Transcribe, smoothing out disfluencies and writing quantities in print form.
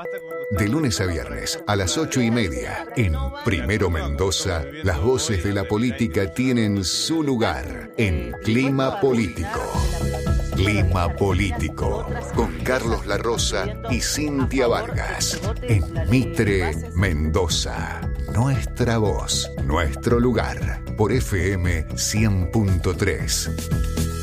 De lunes a viernes a las 8:30 en Primero Mendoza, las voces de la política tienen su lugar en Clima Político. Clima Político con Carlos Larrosa y Cintia Vargas en Mitre, Mendoza. Nuestra voz, nuestro lugar por FM 100.3.